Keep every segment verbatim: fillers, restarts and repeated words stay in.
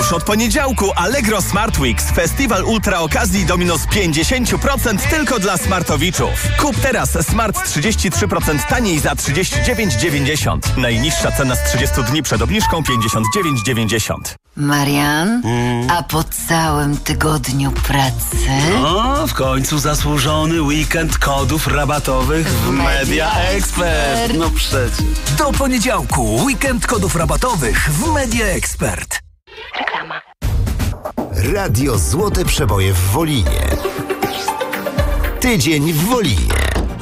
Już od poniedziałku Allegro Smart Weeks. Festiwal ultra okazji do minus pięćdziesiąt procent tylko dla smartowiczów. Kup teraz Smart trzydzieści trzy procent taniej za trzydzieści dziewięć dziewięćdziesiąt. Najniższa cena z trzydziestu dni przed obniżką pięćdziesiąt dziewięć dziewięćdziesiąt. Marian, mm. a po całym tygodniu pracy? No, w końcu zasłużony weekend kodów rabatowych w Media Expert. No przecież. Do poniedziałku weekend kodów rabatowych w Media Expert. Reklama. Radio Złote Przeboje w Wolinie. Tydzień w Wolinie.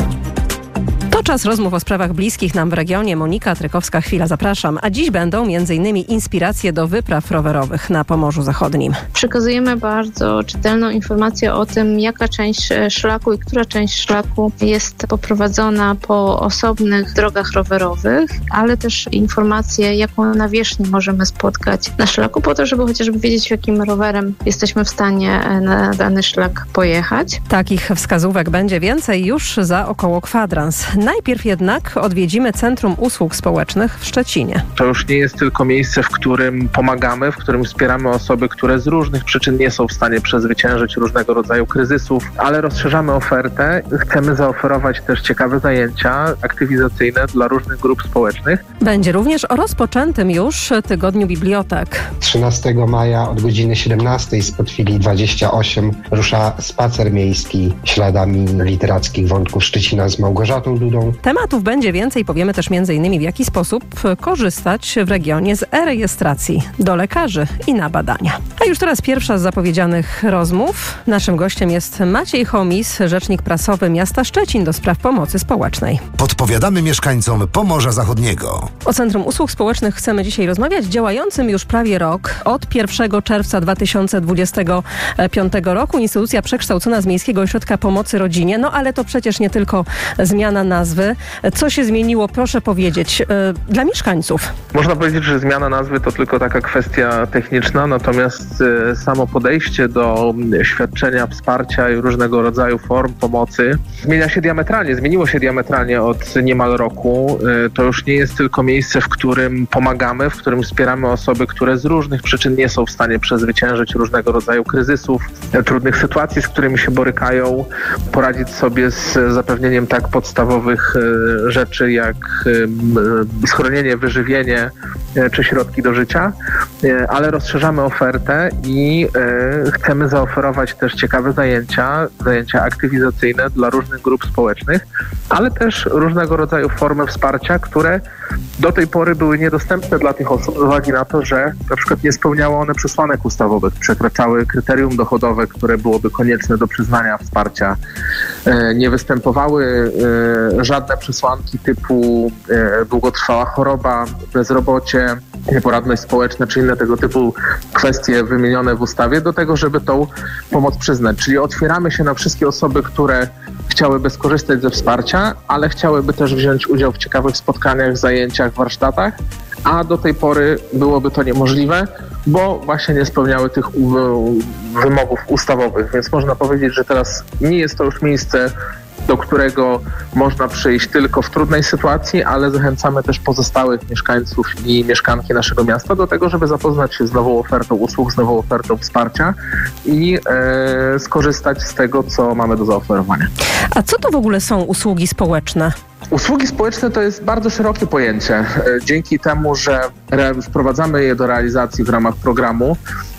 To czas rozmów o sprawach bliskich nam w regionie. Monika Trykowska-Chwila, zapraszam. A dziś będą m.in. inspiracje do wypraw rowerowych na Pomorzu Zachodnim. Przekazujemy bardzo czytelną informację o tym, jaka część szlaku i która część szlaku jest poprowadzona po osobnych drogach rowerowych, ale też informacje, jaką nawierzchnię możemy spotkać na szlaku, po to, żeby chociażby wiedzieć, jakim rowerem jesteśmy w stanie na dany szlak pojechać. Takich wskazówek będzie więcej już za około kwadrans. Najpierw jednak odwiedzimy Centrum Usług Społecznych w Szczecinie. To już nie jest tylko miejsce, w którym pomagamy, w którym wspieramy osoby, które z różnych przyczyn nie są w stanie przezwyciężyć różnego rodzaju kryzysów, ale rozszerzamy ofertę. Chcemy zaoferować też ciekawe zajęcia aktywizacyjne dla różnych grup społecznych. Będzie również o rozpoczętym już tygodniu bibliotek. trzynastego maja od godziny siedemnastej spod filii dwadzieścia osiem rusza spacer miejski śladami literackich wątków Szczecina z Małgorzatą Dudą. Tematów będzie więcej, powiemy też m.in. w jaki sposób korzystać w regionie z e-rejestracji do lekarzy i na badania. A już teraz pierwsza z zapowiedzianych rozmów. Naszym gościem jest Maciej Chomis, rzecznik prasowy miasta Szczecin do spraw pomocy społecznej. Podpowiadamy mieszkańcom Pomorza Zachodniego. O Centrum Usług Społecznych chcemy dzisiaj rozmawiać, działającym już prawie rok. Od pierwszego czerwca dwa tysiące dwudziestego piątego roku instytucja przekształcona z Miejskiego Ośrodka Pomocy Rodzinie. No ale to przecież nie tylko zmiana nazwy. Co się zmieniło, proszę powiedzieć, yy, dla mieszkańców? Można powiedzieć, że zmiana nazwy to tylko taka kwestia techniczna, natomiast y, samo podejście do świadczenia wsparcia i różnego rodzaju form pomocy zmienia się diametralnie, zmieniło się diametralnie od niemal roku. Y, to już nie jest tylko miejsce, w którym pomagamy, w którym wspieramy osoby, które z różnych przyczyn nie są w stanie przezwyciężyć różnego rodzaju kryzysów, y, trudnych sytuacji, z którymi się borykają, poradzić sobie z zapewnieniem tak podstawowych y, rzeczy jak y, schronienie, wyżywienie y, czy środki do życia, y, ale rozszerzamy ofertę i y, chcemy zaoferować też ciekawe zajęcia, zajęcia aktywizacyjne dla różnych grup społecznych, ale też różnego rodzaju formy wsparcia, które do tej pory były niedostępne dla tych osób z uwagi na to, że na przykład nie spełniały one przesłanek ustawowych, przekraczały kryterium dochodowe, które byłoby konieczne do przyznania wsparcia, nie występowały żadne przesłanki typu długotrwała choroba, bezrobocie, nieporadność społeczna czy inne tego typu kwestie wymienione w ustawie do tego, żeby tą pomoc przyznać. Czyli otwieramy się na wszystkie osoby, które chciałyby skorzystać ze wsparcia, ale chciałyby też wziąć udział w ciekawych spotkaniach, zajęciach, warsztatach, a do tej pory byłoby to niemożliwe, bo właśnie nie spełniały tych wymogów ustawowych. Więc można powiedzieć, że teraz nie jest to już miejsce, do którego można przyjść tylko w trudnej sytuacji, ale zachęcamy też pozostałych mieszkańców i mieszkanki naszego miasta do tego, żeby zapoznać się z nową ofertą usług, z nową ofertą wsparcia i e, skorzystać z tego, co mamy do zaoferowania. A co to w ogóle są usługi społeczne? Usługi społeczne to jest bardzo szerokie pojęcie. Dzięki temu, że wprowadzamy je do realizacji w ramach programu,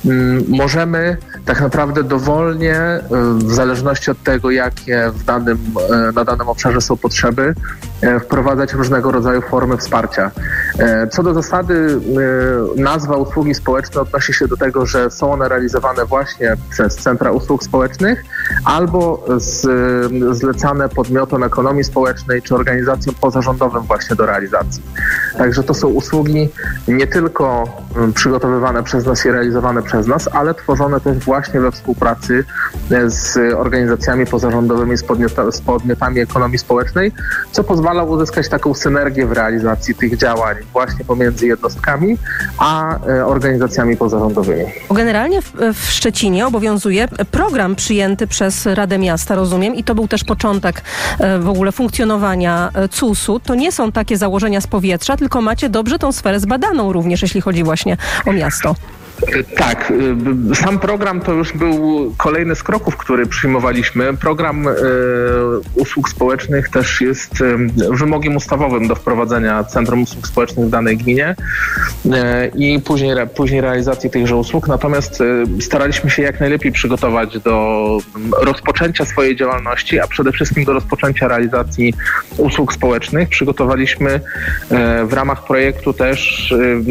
możemy tak naprawdę dowolnie, w zależności od tego, jakie w danym, na danym obszarze są potrzeby, wprowadzać różnego rodzaju formy wsparcia. Co do zasady, nazwa usługi społeczne odnosi się do tego, że są one realizowane właśnie przez Centra Usług Społecznych albo z, zlecane podmiotom ekonomii społecznej czy organizacjom pozarządowym właśnie do realizacji. Także to są usługi nie tylko przygotowywane przez nas i realizowane przez nas, ale tworzone też właśnie we współpracy z organizacjami pozarządowymi, z, podmiota, z podmiotami ekonomii społecznej, co pozwala uzyskać taką synergię w realizacji tych działań właśnie pomiędzy jednostkami a organizacjami pozarządowymi. Generalnie w, w Szczecinie obowiązuje program przyjęty przez Radę Miasta, rozumiem, i to był też początek w ogóle funkcjonowania C U S-u. To nie są takie założenia z powietrza, tylko macie dobrze tą sferę zbadaną również, jeśli chodzi właśnie o miasto. Tak, sam program to już był kolejny z kroków, który przyjmowaliśmy. Program usług społecznych też jest wymogiem ustawowym do wprowadzenia Centrum Usług Społecznych w danej gminie i później, później realizacji tychże usług. Natomiast staraliśmy się jak najlepiej przygotować do rozpoczęcia swojej działalności, a przede wszystkim do rozpoczęcia realizacji usług społecznych. Przygotowaliśmy w ramach projektu też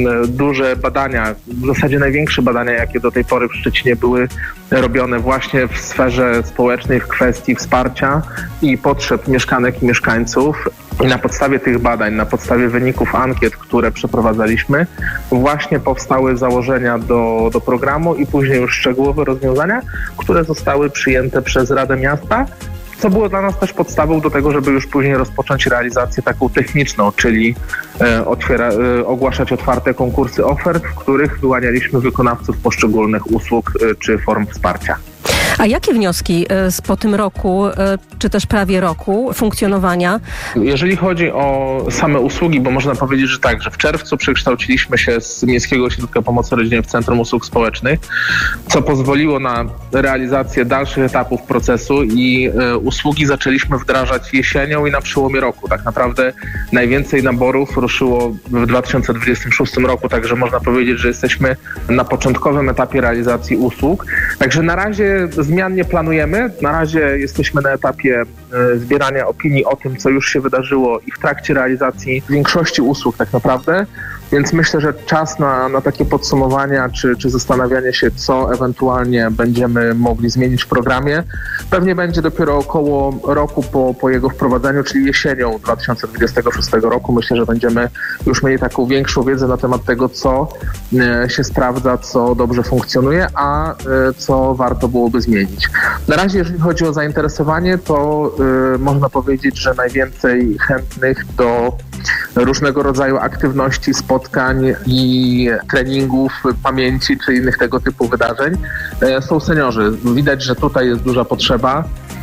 duże badania, w zasadzie największe badania, jakie do tej pory w Szczecinie były robione właśnie w sferze społecznej, w kwestii wsparcia i potrzeb mieszkanek i mieszkańców. I na podstawie tych badań, na podstawie wyników ankiet, które przeprowadzaliśmy, właśnie powstały założenia do, do programu i później już szczegółowe rozwiązania, które zostały przyjęte przez Radę Miasta, co było dla nas też podstawą do tego, żeby już później rozpocząć realizację taką techniczną, czyli e, otwiera, e, ogłaszać otwarte konkursy ofert, w których wyłanialiśmy wykonawców poszczególnych usług e, czy form wsparcia. A jakie wnioski z, po tym roku, czy też prawie roku funkcjonowania? Jeżeli chodzi o same usługi, bo można powiedzieć, że tak, że w czerwcu przekształciliśmy się z Miejskiego Ośrodka Pomocy Rodzinie w Centrum Usług Społecznych, co pozwoliło na realizację dalszych etapów procesu i y, usługi zaczęliśmy wdrażać jesienią i na przełomie roku. Tak naprawdę najwięcej naborów ruszyło w dwa tysiące dwudziestym szóstym roku, także można powiedzieć, że jesteśmy na początkowym etapie realizacji usług. Także na razie zmian nie planujemy. Na razie jesteśmy na etapie e, zbierania opinii o tym, co już się wydarzyło i w trakcie realizacji większości usług tak naprawdę. Więc myślę, że czas na, na takie podsumowania czy, czy zastanawianie się, co ewentualnie będziemy mogli zmienić w programie, pewnie będzie dopiero około roku po, po jego wprowadzeniu, czyli jesienią dwa tysiące dwudziestego szóstego roku. Myślę, że będziemy już mieli taką większą wiedzę na temat tego, co e, się sprawdza, co dobrze funkcjonuje, a e, co warto byłoby zmienić. Na razie, jeżeli chodzi o zainteresowanie, to e, można powiedzieć, że najwięcej chętnych do różnego rodzaju aktywności, spotkań i treningów, pamięci czy innych tego typu wydarzeń są seniorzy. Widać, że tutaj jest duża potrzeba.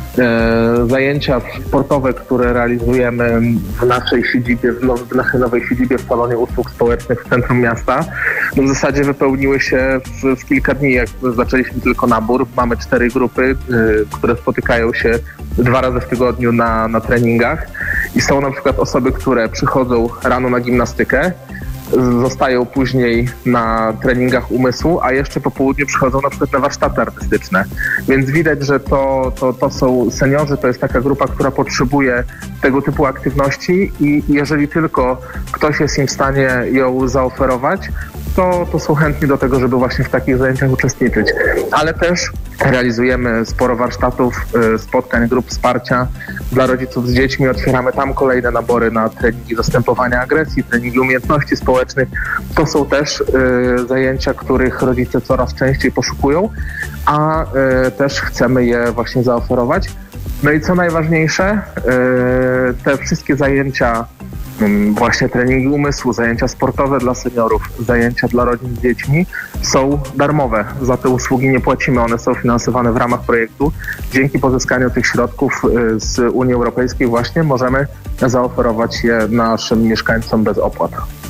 Zajęcia sportowe, które realizujemy w naszej siedzibie, w naszej nowej siedzibie w Salonie Usług Społecznych w centrum miasta, no w zasadzie wypełniły się w, w kilka dni, jak zaczęliśmy tylko nabór. Mamy cztery grupy, które spotykają się dwa razy w tygodniu na, na treningach i są na przykład osoby, które przychodzą rano na gimnastykę, zostają później na treningach umysłu, a jeszcze po południu przychodzą na przykład na warsztaty artystyczne. Więc widać, że to, to, to są seniorzy, to jest taka grupa, która potrzebuje tego typu aktywności i jeżeli tylko ktoś jest im w stanie ją zaoferować, to, to są chętni do tego, żeby właśnie w takich zajęciach uczestniczyć. Ale też realizujemy sporo warsztatów, spotkań, grup wsparcia dla rodziców z dziećmi. Otwieramy tam kolejne nabory na treningi zastępowania agresji, treningi umiejętności społecznych. To są też y, zajęcia, których rodzice coraz częściej poszukują, a y, też chcemy je właśnie zaoferować. No i co najważniejsze, y, te wszystkie zajęcia, właśnie treningi umysłu, zajęcia sportowe dla seniorów, zajęcia dla rodzin z dziećmi są darmowe. Za te usługi nie płacimy, one są finansowane w ramach projektu. Dzięki pozyskaniu tych środków z Unii Europejskiej właśnie możemy zaoferować je naszym mieszkańcom bez opłat.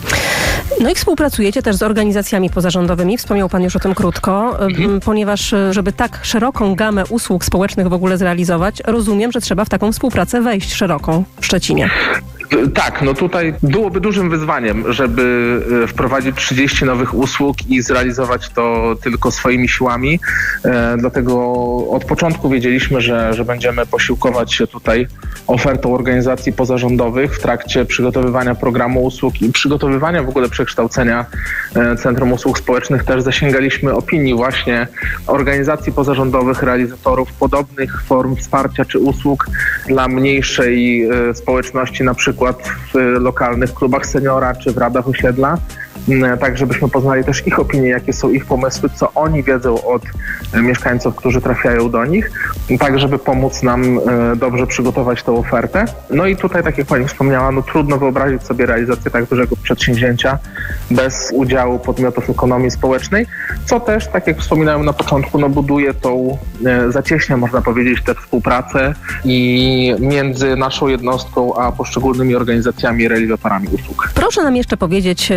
No i współpracujecie też z organizacjami pozarządowymi, wspomniał Pan już o tym krótko, mhm. ponieważ żeby tak szeroką gamę usług społecznych w ogóle zrealizować, rozumiem, że trzeba w taką współpracę wejść szeroką w Szczecinie. Tak, no tutaj byłoby dużym wyzwaniem, żeby wprowadzić trzydzieści nowych usług i zrealizować to tylko swoimi siłami. E, dlatego od początku wiedzieliśmy, że, że będziemy posiłkować się tutaj ofertą organizacji pozarządowych w trakcie przygotowywania programu usług i przygotowywania w ogóle przekształcenia e, Centrum Usług Społecznych. Też zasięgaliśmy opinii właśnie organizacji pozarządowych, realizatorów podobnych form wsparcia czy usług dla mniejszej e, społeczności, na przykład w lokalnych klubach seniora czy w radach osiedla, tak żebyśmy poznali też ich opinie, jakie są ich pomysły, co oni wiedzą od mieszkańców, którzy trafiają do nich, tak żeby pomóc nam dobrze przygotować tę ofertę. No i tutaj, tak jak Pani wspomniała, no trudno wyobrazić sobie realizację tak dużego przedsięwzięcia bez udziału podmiotów ekonomii społecznej, co też, tak jak wspominałem na początku, no buduje tą, zacieśnia, można powiedzieć, tę współpracę i między naszą jednostką a poszczególnymi organizacjami, realizatorami usług. Proszę nam jeszcze powiedzieć, w jaki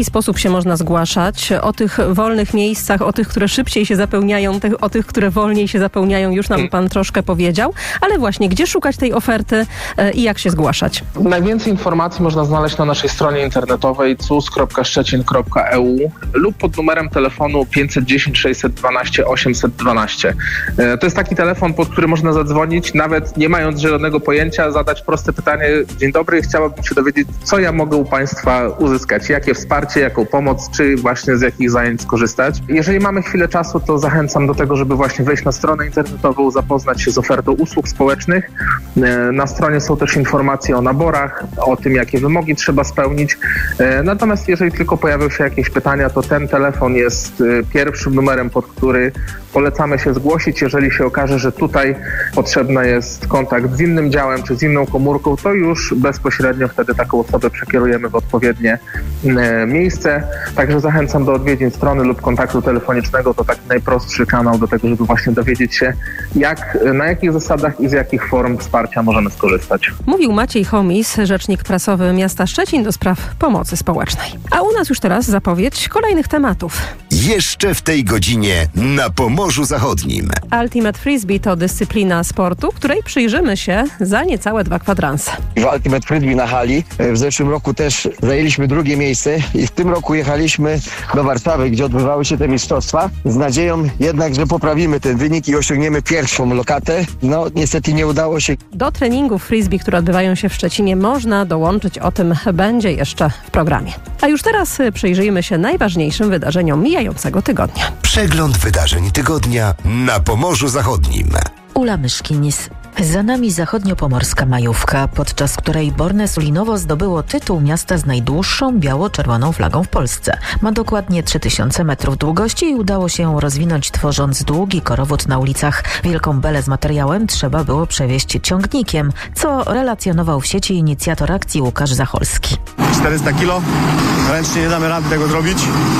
sposób się można zgłaszać. O tych wolnych miejscach, o tych, które szybciej się zapełniają, tych, o tych, które wolniej się zapełniają, już nam pan troszkę powiedział. Ale właśnie, gdzie szukać tej oferty e, i jak się zgłaszać? Najwięcej informacji można znaleźć na naszej stronie internetowej c u s kropka szczecin kropka e u lub pod numerem telefonu pięćset dziesięć sześćset dwanaście osiemset dwanaście. E, to jest taki telefon, pod który można zadzwonić, nawet nie mając zielonego pojęcia, zadać proste pytanie: dzień dobry, chciałabym się dowiedzieć, co ja mogę u państwa uzyskać, jakie wsparcie, jaką pomoc, czy właśnie z jakich zajęć skorzystać. Jeżeli mamy chwilę czasu, to zachęcam do tego, żeby właśnie wejść na stronę internetową, zapoznać się z ofertą usług społecznych. Na stronie są też informacje o naborach, o tym, jakie wymogi trzeba spełnić. Natomiast jeżeli tylko pojawią się jakieś pytania, to ten telefon jest pierwszym numerem, pod który polecamy się zgłosić. Jeżeli się okaże, że tutaj potrzebny jest kontakt z innym działem czy z inną komórką, to już bezpośrednio wtedy taką osobę przekierujemy w odpowiednie miejsce. Także zachęcam do odwiedzin strony lub kontaktu telefonicznego. To taki najprostszy kanał do tego, żeby właśnie dowiedzieć się, jak, na jakich zasadach i z jakich form wsparcia możemy skorzystać. Mówił Maciej Chomis, rzecznik prasowy miasta Szczecin do spraw pomocy społecznej. A u nas już teraz zapowiedź kolejnych tematów. Jeszcze w tej godzinie na Pomorzu Zachodnim. Ultimate Frisbee to dyscyplina sportu, której przyjrzymy się za niecałe dwa kwadranse. W Ultimate Frisbee na hali w zeszłym roku też zajęliśmy drugie miejsce i w tym roku jechaliśmy do Warszawy, gdzie odbywały się te mistrzostwa, z nadzieją jednak, że poprawimy ten wynik i osiągniemy pierwszą lokatę. No niestety nie udało się. Do treningów frisbee, które odbywają się w Szczecinie, można dołączyć. O tym będzie jeszcze w programie. A już teraz przyjrzyjmy się najważniejszym wydarzeniom mijającego tygodnia. Przegląd wydarzeń tygodnia na Pomorzu Zachodnim. Ula Myszkinis. Za nami zachodniopomorska majówka, podczas której Borne Sulinowo zdobyło tytuł miasta z najdłuższą biało-czerwoną flagą w Polsce. Ma dokładnie trzy tysiące metrów długości i udało się ją rozwinąć, tworząc długi korowód na ulicach. Wielką belę z materiałem trzeba było przewieźć ciągnikiem, co relacjonował w sieci inicjator akcji Łukasz Zacholski. czterysta kilo, ręcznie nie damy rady tego zrobić.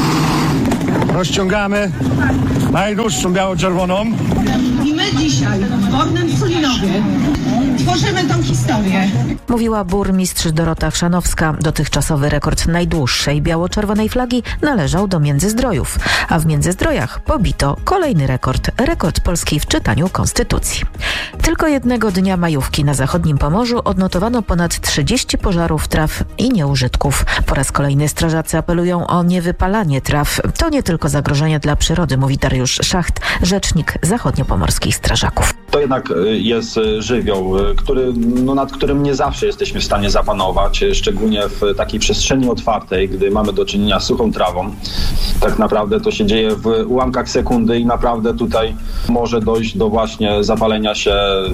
Rozciągamy najdłuższą biało-czerwoną. I my dzisiaj w Bornym Sulinowie tworzymy tą historię. Mówiła burmistrz Dorota Chrzanowska. Dotychczasowy rekord najdłuższej biało-czerwonej flagi należał do Międzyzdrojów, a w Międzyzdrojach pobito kolejny rekord, rekord Polski w czytaniu konstytucji. Tylko jednego dnia majówki na zachodnim Pomorzu odnotowano ponad trzydzieści pożarów traw i nieużytków. Po raz kolejny strażacy apelują o niewypalanie traw. To nie tylko zagrożenie dla przyrody, mówi Dariusz Szacht, rzecznik zachodniopomorskich strażaków. To jednak jest żywioł, który, no, nad którym nie zawsze jesteśmy w stanie zapanować, szczególnie w takiej przestrzeni otwartej, gdy mamy do czynienia z suchą trawą. Tak naprawdę to się dzieje w ułamkach sekundy i naprawdę tutaj może dojść do właśnie zapalenia się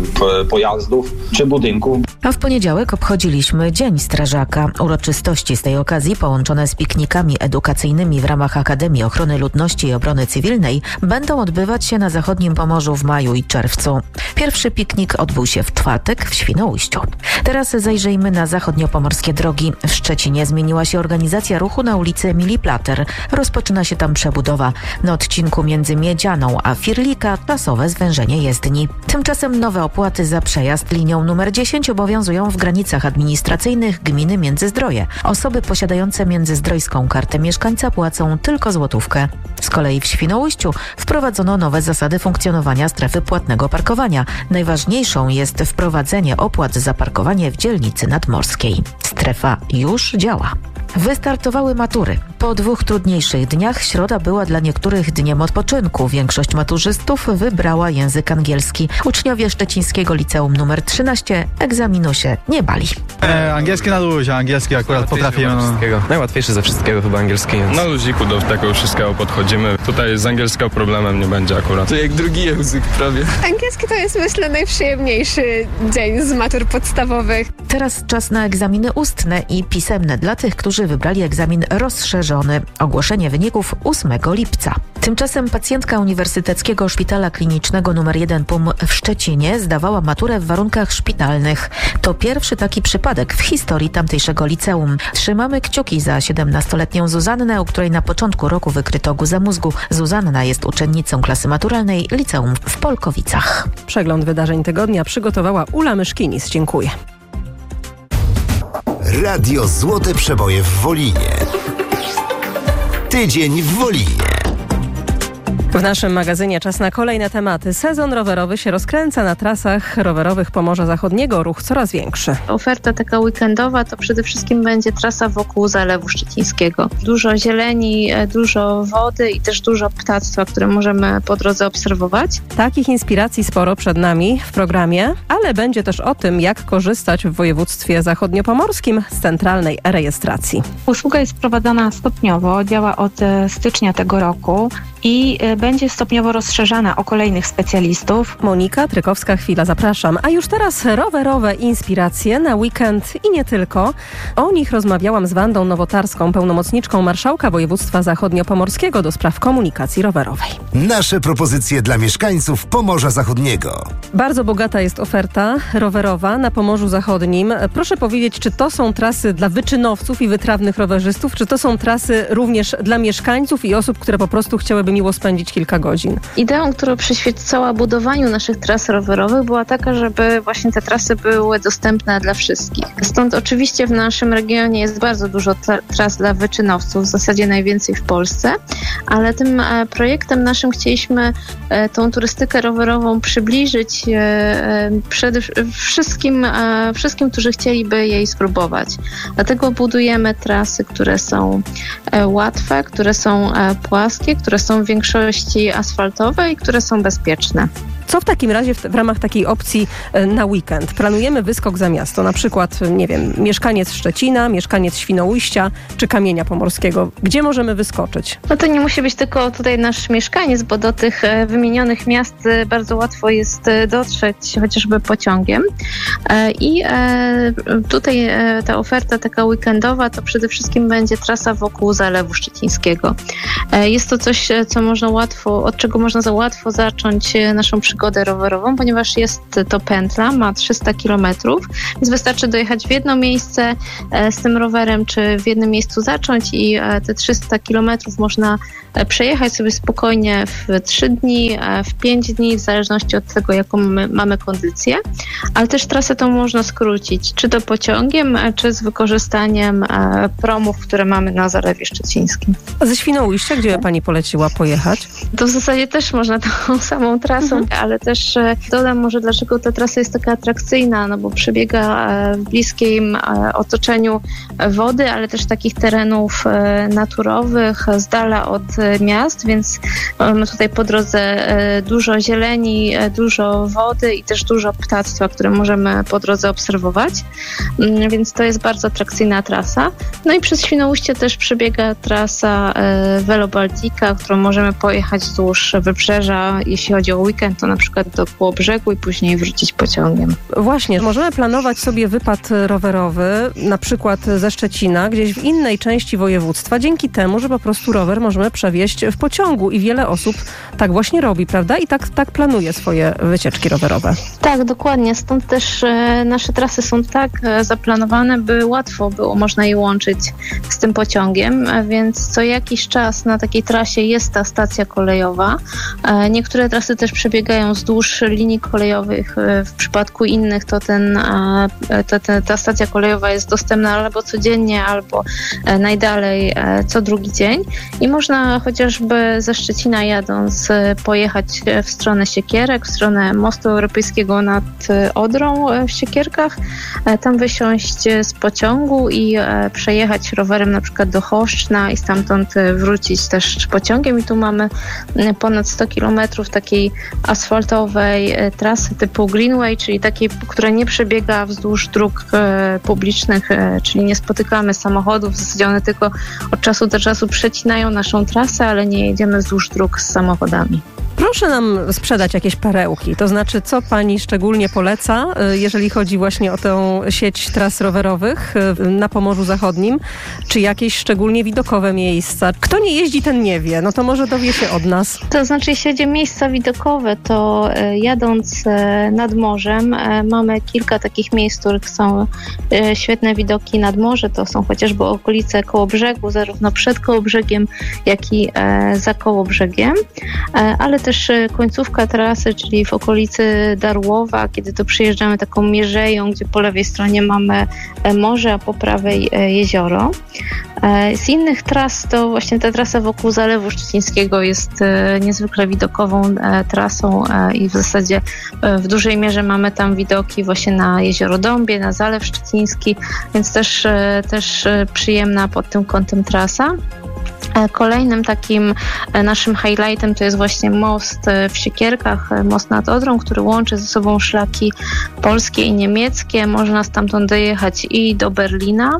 pojazdów czy budynków. A w poniedziałek obchodziliśmy Dzień Strażaka. Uroczystości z tej okazji, połączone z piknikami edukacyjnymi w ramach Akademii Ochrony Ludności i Obrony Cywilnej, będą odbywać się na zachodnim Pomorzu w maju i czerwcu. Pierwszy piknik odbył się w czwartek w Świnoujściu. Teraz zajrzyjmy na zachodniopomorskie drogi. W Szczecinie zmieniła się organizacja ruchu na ulicy Emilii Plater. Rozpoczyna się tam przebudowa. Na odcinku między Miedzianą a Firlika czasowe zwężenie jezdni. Tymczasem nowe opłaty za przejazd linią numer dziesięć obowiązują w granicach administracyjnych gminy Międzyzdroje. Osoby posiadające międzyzdrojską kartę mieszkańca płacą tylko złotówkę. Z kolei w Świnoujściu wprowadzono nowe zasady funkcjonowania strefy płatnego parkowania. Najważniejszą jest wprowadzenie opłat za parkowanie w dzielnicy nadmorskiej. Strefa już działa. Wystartowały matury. Po dwóch trudniejszych dniach środa była dla niektórych dniem odpoczynku. Większość maturzystów wybrała język angielski. Uczniowie Szczecińskiego Liceum numer trzynaście egzaminu się nie bali. E, angielski na luzie, angielski akurat potrafimy. No. Najłatwiejszy ze wszystkiego chyba angielski jest. Na luziku do tego wszystkiego podchodzimy. Tutaj z angielskiego problemem nie będzie akurat. To jak drugi język prawie. Angielski to jest, myślę, najprzyjemniejszy dzień z matur podstawowych. Teraz czas na egzaminy ustne i pisemne dla tych, którzy wybrali egzamin rozszerzony. Ogłoszenie wyników ósmego lipca. Tymczasem pacjentka Uniwersyteckiego Szpitala Klinicznego numer jeden P U M w Szczecinie zdawała maturę w warunkach szpitalnych. To pierwszy taki przypadek w historii tamtejszego liceum. Trzymamy kciuki za siedemnastoletnią Zuzannę, u której na początku roku wykryto guzę mózgu. Zuzanna jest uczennicą klasy maturalnej liceum w Polkowicach. Przegląd wydarzeń tygodnia przygotowała Ula Myszkinis. Dziękuję. Radio Złote Przeboje w Wolinie. Tydzień w Wolinie. W naszym magazynie czas na kolejne tematy. Sezon rowerowy się rozkręca na trasach rowerowych Pomorza Zachodniego. Ruch coraz większy. Oferta taka weekendowa to przede wszystkim będzie trasa wokół Zalewu Szczecińskiego. Dużo zieleni, dużo wody i też dużo ptactwa, które możemy po drodze obserwować. Takich inspiracji sporo przed nami w programie, ale będzie też o tym, jak korzystać w województwie zachodniopomorskim z centralnej rejestracji. Usługa jest wprowadzana stopniowo, działa od stycznia tego roku i będzie stopniowo rozszerzana o kolejnych specjalistów. Monika Trykowska-Chwila, zapraszam. A już teraz rowerowe inspiracje na weekend i nie tylko. O nich rozmawiałam z Wandą Nowotarską, pełnomocniczką marszałka województwa zachodniopomorskiego do spraw komunikacji rowerowej. Nasze propozycje dla mieszkańców Pomorza Zachodniego. Bardzo bogata jest oferta rowerowa na Pomorzu Zachodnim. Proszę powiedzieć, czy to są trasy dla wyczynowców i wytrawnych rowerzystów, czy to są trasy również dla mieszkańców i osób, które po prostu chciałyby miło spędzić kilka godzin? Ideą, która przyświecała budowaniu naszych tras rowerowych, była taka, żeby właśnie te trasy były dostępne dla wszystkich. Stąd oczywiście w naszym regionie jest bardzo dużo tra- tras dla wyczynowców, w zasadzie najwięcej w Polsce, ale tym e, projektem naszym chcieliśmy e, tą turystykę rowerową przybliżyć e, e, przede wszystkim, e, wszystkim, którzy chcieliby jej spróbować. Dlatego budujemy trasy, które są e, łatwe, które są e, płaskie, które są w większości asfaltowe i które są bezpieczne. Co w takim razie w, w ramach takiej opcji na weekend? Planujemy wyskok za miasto, na przykład, nie wiem, mieszkaniec Szczecina, mieszkaniec Świnoujścia czy Kamienia Pomorskiego. Gdzie możemy wyskoczyć? No to nie musi być tylko tutaj nasz mieszkaniec, bo do tych wymienionych miast bardzo łatwo jest dotrzeć chociażby pociągiem. I tutaj ta oferta taka weekendowa to przede wszystkim będzie trasa wokół Zalewu Szczecińskiego. Jest to coś, co można łatwo, od czego można za łatwo zacząć naszą przygodę rowerową, ponieważ jest to pętla, ma trzysta kilometrów, więc wystarczy dojechać w jedno miejsce z tym rowerem, czy w jednym miejscu zacząć i te trzysta kilometrów można przejechać sobie spokojnie w trzy dni, w pięć dni, w zależności od tego, jaką my mamy kondycję, ale też trasę tą można skrócić, czy to pociągiem, czy z wykorzystaniem promów, które mamy na Zalewie Szczecińskim. A ze Świnoujścia, gdzie pani poleciła pojechać? To w zasadzie też można tą samą trasą, mhm. ale też dodam może, dlaczego ta trasa jest taka atrakcyjna, no bo przebiega w bliskim otoczeniu wody, ale też takich terenów naturowych, z dala od miast, więc mamy tutaj po drodze dużo zieleni, dużo wody i też dużo ptactwa, które możemy po drodze obserwować, więc to jest bardzo atrakcyjna trasa. No i przez Świnoujście też przebiega trasa Velo Baltica, którą możemy pojechać wzdłuż wybrzeża, jeśli chodzi o weekend, to na przykład do Kołobrzegu i później wrócić pociągiem. Właśnie, możemy planować sobie wypad rowerowy, na przykład ze Szczecina, gdzieś w innej części województwa, dzięki temu, że po prostu rower możemy przewieźć w pociągu i wiele osób tak właśnie robi, prawda? I tak, tak planuje swoje wycieczki rowerowe. Tak, dokładnie. Stąd też e, nasze trasy są tak e, zaplanowane, by łatwo było można je łączyć z tym pociągiem, e, więc co jakiś czas na takiej trasie jest ta stacja kolejowa. E, niektóre trasy też przebiegają wzdłuż linii kolejowych. E, w przypadku innych to ten, e, to, te, ta stacja kolejowa jest dostępna albo codziennie, albo e, najdalej e, co drugi dzień i można chociażby ze Szczecina jadąc pojechać w stronę Siekierek, w stronę mostu europejskiego nad Odrą w Siekierkach, tam wysiąść z pociągu i przejechać rowerem na przykład do Choszczna i stamtąd wrócić też pociągiem i tu mamy ponad sto kilometrów takiej asfaltowej trasy typu Greenway, czyli takiej, która nie przebiega wzdłuż dróg publicznych, czyli nie spotykamy samochodów, w zasadzie one tylko od czasu do czasu przecinają naszą trasę, ale nie jedziemy wzdłuż dróg z samochodami. Proszę nam sprzedać jakieś perełki, to znaczy co pani szczególnie poleca, jeżeli chodzi właśnie o tę sieć tras rowerowych na Pomorzu Zachodnim, czy jakieś szczególnie widokowe miejsca? Kto nie jeździ, ten nie wie, no to może dowie się od nas. To znaczy, jeśli chodzi o miejsca widokowe, to jadąc nad morzem mamy kilka takich miejsc, w których są świetne widoki nad morze, to są chociażby okolice Kołobrzegu, zarówno przed Kołobrzegiem, jak i za Kołobrzegiem, ale też też końcówka trasy, czyli w okolicy Darłowa, kiedy to przyjeżdżamy taką mierzeją, gdzie po lewej stronie mamy morze, a po prawej jezioro. Z innych tras to właśnie ta trasa wokół Zalewu Szczecińskiego jest niezwykle widokową trasą i w zasadzie w dużej mierze mamy tam widoki właśnie na jezioro Dąbie, na Zalew Szczeciński, więc też, też przyjemna pod tym kątem trasa. Kolejnym takim naszym highlightem to jest właśnie most w Siekierkach, most nad Odrą, który łączy ze sobą szlaki polskie i niemieckie. Można stamtąd dojechać i do Berlina,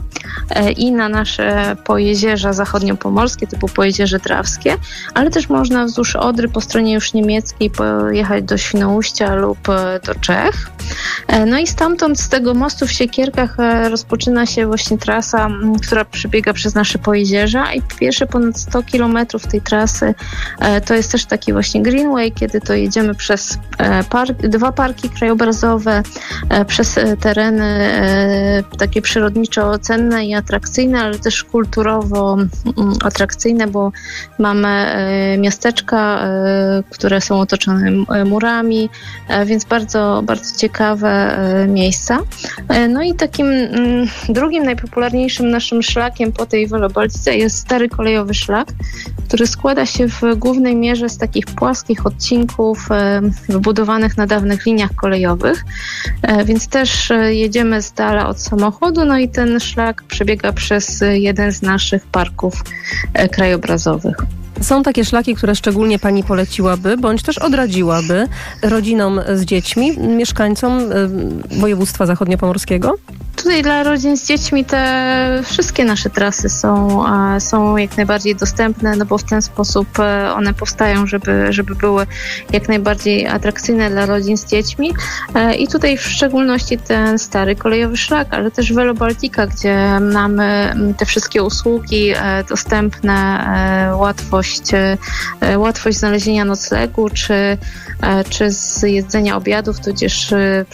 i na nasze pojezierza zachodniopomorskie, typu Pojezierze Drawskie, ale też można wzdłuż Odry po stronie już niemieckiej pojechać do Świnoujścia lub do Czech. No i stamtąd, z tego mostu w Siekierkach rozpoczyna się właśnie trasa, która przebiega przez nasze pojezierza i pierwsze ponad sto kilometrów tej trasy to jest też taki właśnie greenway, kiedy to jedziemy przez park, dwa parki krajobrazowe, przez tereny takie przyrodniczo cenne i atrakcyjne, ale też kulturowo atrakcyjne, bo mamy miasteczka, które są otoczone murami, więc bardzo, bardzo ciekawe miejsca. No i takim drugim najpopularniejszym naszym szlakiem po tej Wielobaltice jest stary kolejowy szlak, który składa się w głównej mierze z takich płaskich odcinków wybudowanych na dawnych liniach kolejowych, więc też jedziemy z dala od samochodu, no i ten szlak przebiega przez jeden z naszych parków krajobrazowych. Są takie szlaki, które szczególnie Pani poleciłaby, bądź też odradziłaby rodzinom z dziećmi, mieszkańcom województwa zachodniopomorskiego? Tutaj dla rodzin z dziećmi te wszystkie nasze trasy są, są jak najbardziej dostępne, no bo w ten sposób one powstają, żeby, żeby były jak najbardziej atrakcyjne dla rodzin z dziećmi. I tutaj w szczególności ten stary kolejowy szlak, ale też Velobaltica, gdzie mamy te wszystkie usługi dostępne, łatwość, łatwość znalezienia noclegu, czy, czy zjedzenia obiadów, tudzież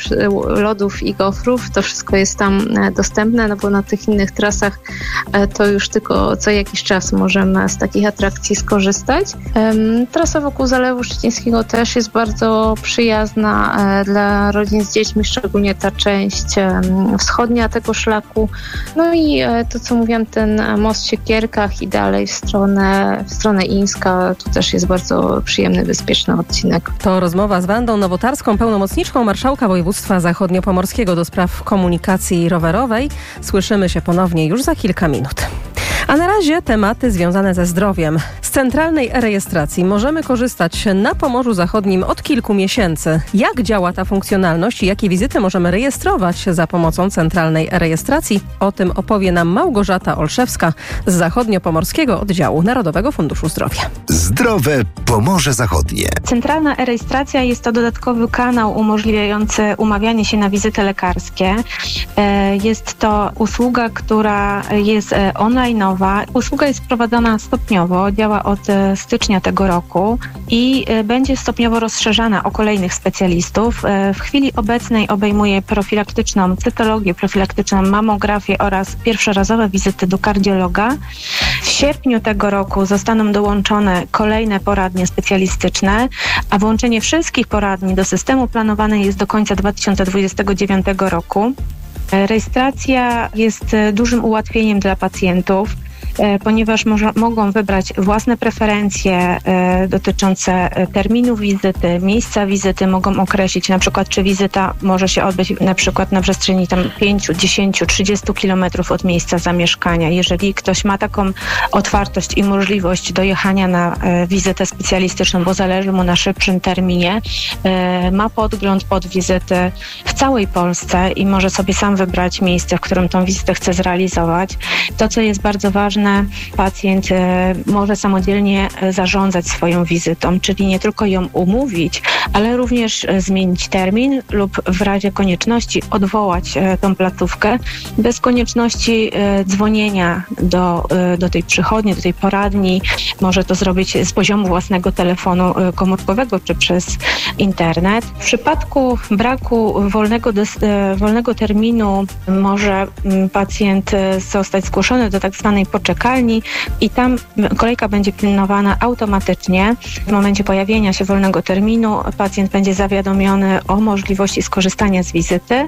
lodów i gofrów. To wszystko jest tam dostępne, no bo na tych innych trasach to już tylko co jakiś czas możemy z takich atrakcji skorzystać. Trasa wokół Zalewu Szczecińskiego też jest bardzo przyjazna dla rodzin z dziećmi, szczególnie ta część wschodnia tego szlaku. No i to, co mówiłam, ten most w Siekierkach i dalej w stronę, w stronę Ińska, tu też jest bardzo przyjemny, bezpieczny odcinek. To rozmowa z Wandą Nowotarską, pełnomocniczką marszałka województwa zachodniopomorskiego do spraw komunikacji rowerowej. Słyszymy się ponownie już za kilka minut. A na razie tematy związane ze zdrowiem. Z centralnej e-rejestracji możemy korzystać na Pomorzu Zachodnim od kilku miesięcy. Jak działa ta funkcjonalność i jakie wizyty możemy rejestrować za pomocą centralnej e-rejestracji? O tym opowie nam Małgorzata Olszewska z Zachodniopomorskiego Oddziału Narodowego Funduszu Zdrowia. Zdrowe Pomorze Zachodnie. Centralna e-rejestracja jest to dodatkowy kanał umożliwiający umawianie się na wizyty lekarskie. Jest to usługa, która jest online'owa. Usługa jest wprowadzana stopniowo, działa od stycznia tego roku i będzie stopniowo rozszerzana o kolejnych specjalistów. W chwili obecnej obejmuje profilaktyczną cytologię, profilaktyczną mamografię oraz pierwszorazowe wizyty do kardiologa. W sierpniu tego roku zostaną dołączone kolejne poradnie specjalistyczne, a włączenie wszystkich poradni do systemu planowane jest do końca dwa tysiące dwudziestego dziewiątego roku. Rejestracja jest dużym ułatwieniem dla pacjentów, ponieważ może, mogą wybrać własne preferencje e, dotyczące terminu wizyty, miejsca wizyty, mogą określić na przykład, czy wizyta może się odbyć na przykład na przestrzeni tam pięć, dziesięć, trzydzieści kilometrów od miejsca zamieszkania. Jeżeli ktoś ma taką otwartość i możliwość dojechania na e, wizytę specjalistyczną, bo zależy mu na szybszym terminie, e, ma podgląd pod wizyty w całej Polsce i może sobie sam wybrać miejsce, w którym tą wizytę chce zrealizować. To, co jest bardzo ważne, pacjent może samodzielnie zarządzać swoją wizytą, czyli nie tylko ją umówić, ale również zmienić termin lub w razie konieczności odwołać tą placówkę bez konieczności dzwonienia do, do tej przychodni, do tej poradni. Może to zrobić z poziomu własnego telefonu komórkowego czy przez internet. W przypadku braku wolnego, wolnego terminu może pacjent zostać zgłoszony do tak zwanej poczety poczekalni i tam kolejka będzie pilnowana automatycznie. W momencie pojawienia się wolnego terminu pacjent będzie zawiadomiony o możliwości skorzystania z wizyty,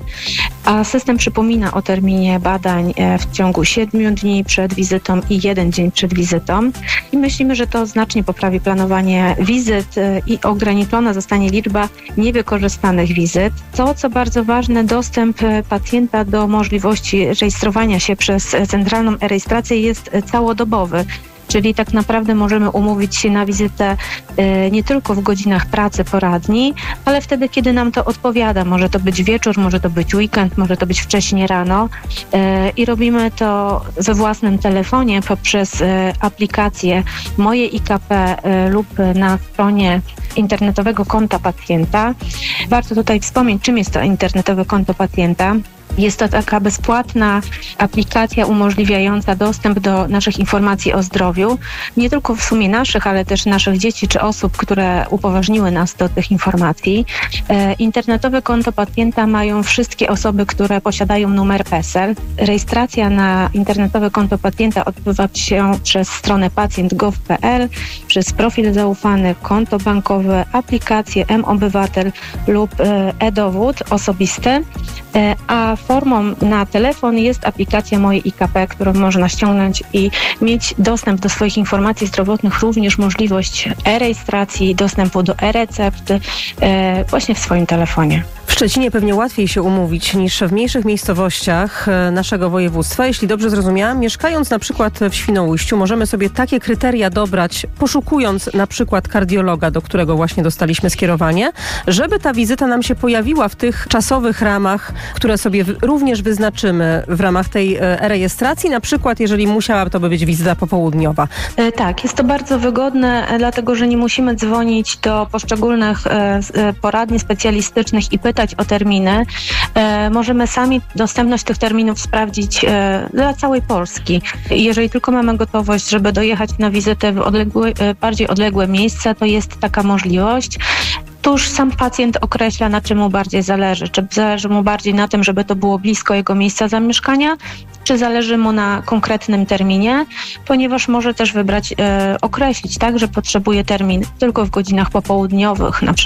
a system przypomina o terminie badań w ciągu siedmiu dni przed wizytą i jeden dzień przed wizytą. I myślimy, że to znacznie poprawi planowanie wizyt i ograniczona zostanie liczba niewykorzystanych wizyt. To, co bardzo ważne, dostęp pacjenta do możliwości rejestrowania się przez centralną e-rejestrację jest całodobowy. Czyli tak naprawdę możemy umówić się na wizytę y, nie tylko w godzinach pracy poradni, ale wtedy, kiedy nam to odpowiada. Może to być wieczór, może to być weekend, może to być wcześnie rano. Y, I robimy to we własnym telefonie poprzez y, aplikację Moje I K P y, lub na stronie internetowego konta pacjenta. Warto tutaj wspomnieć, czym jest to internetowe konto pacjenta. Jest to taka bezpłatna aplikacja umożliwiająca dostęp do naszych informacji o zdrowiu, nie tylko w sumie naszych, ale też naszych dzieci czy osób, które upoważniły nas do tych informacji. E, internetowe konto pacjenta mają wszystkie osoby, które posiadają numer PESEL. Rejestracja na internetowe konto pacjenta odbywa się przez stronę pacjent kropka gov kropka p l, przez profil zaufany, konto bankowe, aplikację M-Obywatel lub e-dowód osobisty, e, a formą na telefon jest aplikacja Moje I K P, którą można ściągnąć i mieć dostęp do swoich informacji zdrowotnych, również możliwość e-rejestracji, dostępu do e-recepty e, właśnie w swoim telefonie. W Szczecinie pewnie łatwiej się umówić niż w mniejszych miejscowościach naszego województwa. Jeśli dobrze zrozumiałam, mieszkając na przykład w Świnoujściu, możemy sobie takie kryteria dobrać, poszukując na przykład kardiologa, do którego właśnie dostaliśmy skierowanie, żeby ta wizyta nam się pojawiła w tych czasowych ramach, które sobie również wyznaczymy w ramach tej e-rejestracji. Na przykład, jeżeli musiałaby to być wizyta popołudniowa. E, tak, jest to bardzo wygodne, e, dlatego że nie musimy dzwonić do poszczególnych e, poradni specjalistycznych i pytać o terminy. E, możemy sami dostępność tych terminów sprawdzić e, dla całej Polski. Jeżeli tylko mamy gotowość, żeby dojechać na wizytę w odległe, e, bardziej odległe miejsce, to jest taka możliwość. To już sam pacjent określa, na czym mu bardziej zależy. Czy zależy mu bardziej na tym, żeby to było blisko jego miejsca zamieszkania, czy zależy mu na konkretnym terminie, ponieważ może też wybrać, e, określić, tak, że potrzebuje termin tylko w godzinach popołudniowych, na przykład